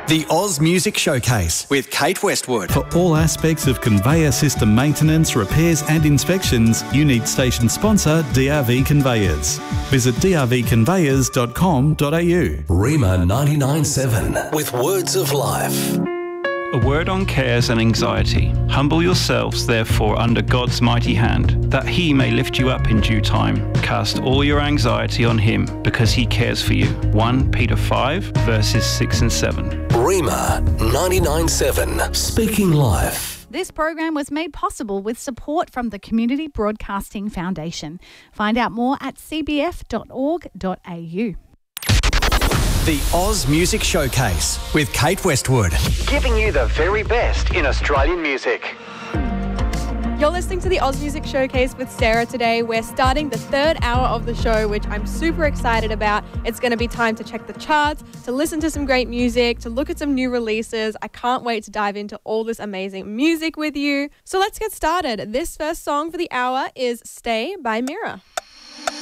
The Oz Music Showcase with Kate Westwood. For all aspects of conveyor system maintenance, repairs and inspections, you need station sponsor DRV Conveyors. Visit drvconveyors.com.au. Rima 99.7 with Words of Life. A word on cares and anxiety. Humble yourselves, therefore, under God's mighty hand, that he may lift you up in due time. Cast all your anxiety on him, because he cares for you. 1 Peter 5, verses 6 and 7. Rima 99.7, speaking life. This program was made possible with support from the Community Broadcasting Foundation. Find out more at cbf.org.au. The Oz Music Showcase with Kate Westwood, giving you the very best in Australian music. You're listening to the Oz Music Showcase with Sarah today. We're starting the third hour of the show, which I'm super excited about. It's going to be time to check the charts, to listen to some great music, to look at some new releases. I can't wait to dive into all this amazing music with you. So let's get started. This first song for the hour is Stay by Mira.